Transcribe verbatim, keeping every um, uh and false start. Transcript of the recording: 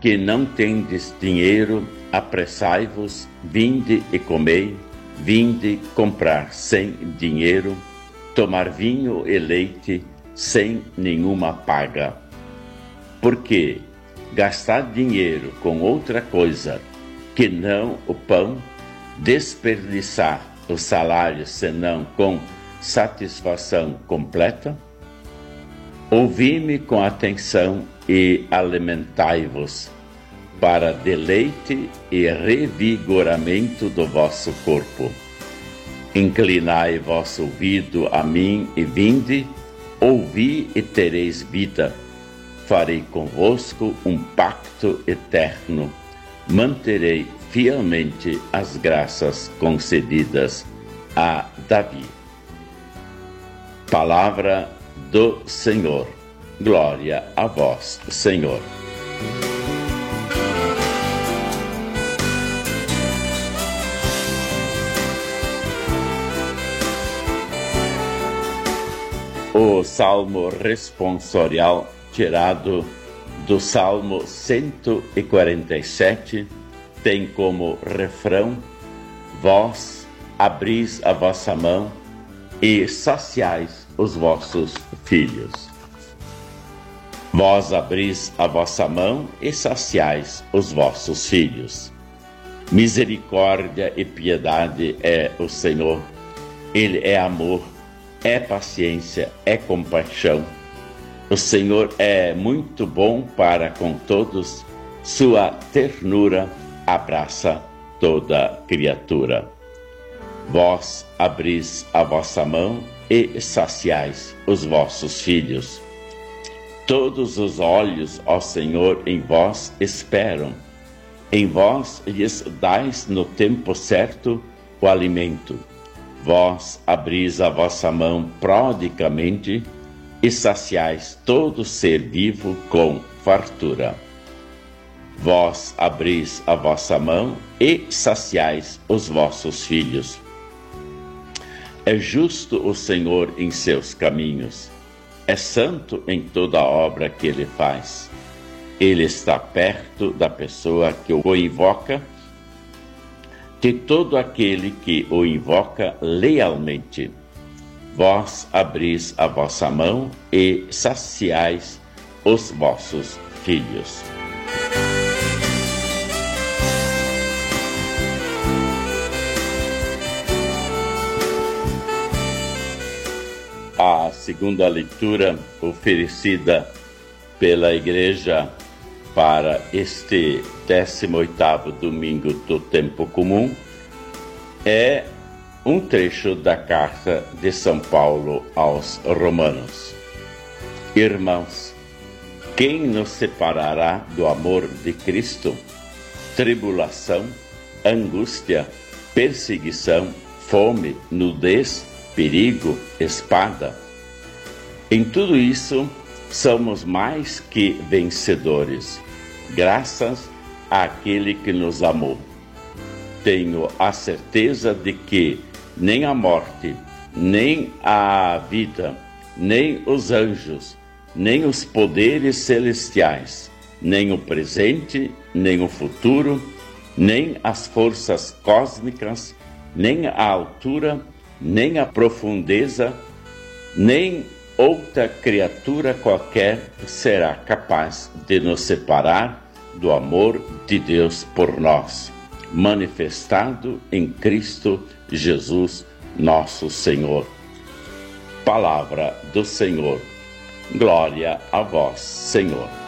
que não tendes dinheiro, apressai-vos, vinde e comei, vinde comprar sem dinheiro, tomar vinho e leite sem nenhuma paga. Porque gastar dinheiro com outra coisa que não o pão, desperdiçar o salário senão com satisfação completa? Ouvi-me com atenção e alimentai-vos, para deleite e revigoramento do vosso corpo. Inclinai vosso ouvido a mim e vinde, ouvi e tereis vida. Farei convosco um pacto eterno, manterei fielmente as graças concedidas a Davi. Palavra do Senhor. Glória a vós, Senhor. O salmo responsorial tirado do Salmo cento e quarenta e sete tem como refrão: vós abris a vossa mão e saciais os vossos filhos. Vós abris a vossa mão e saciais os vossos filhos. Misericórdia e piedade é o Senhor. Ele é amor, é paciência, é compaixão. O Senhor é muito bom para com todos, sua ternura abraça toda criatura. Vós abris a vossa mão e saciais os vossos filhos. Todos os olhos, ó Senhor, em vós esperam. Em vós lhes dais no tempo certo o alimento. Vós abris a vossa mão prodigamente e saciais todo ser vivo com fartura. Vós abris a vossa mão e saciais os vossos filhos. É justo o Senhor em seus caminhos, é santo em toda a obra que ele faz. Ele está perto da pessoa que o invoca, de todo aquele que o invoca lealmente. Vós abris a vossa mão e saciais os vossos filhos. A segunda leitura oferecida pela Igreja para este décimo oitavo domingo do tempo comum é um trecho da carta de São Paulo aos Romanos. Irmãos, quem nos separará do amor de Cristo? Tribulação, angústia, perseguição, fome, nudez, perigo, espada. Em tudo isso, somos mais que vencedores, graças àquele que nos amou. Tenho a certeza de que nem a morte, nem a vida, nem os anjos, nem os poderes celestiais, nem o presente, nem o futuro, nem as forças cósmicas, nem a altura, nem a profundeza, nem outra criatura qualquer será capaz de nos separar do amor de Deus por nós, manifestado em Cristo Jesus, nosso Senhor. Palavra do Senhor. Glória a vós, Senhor.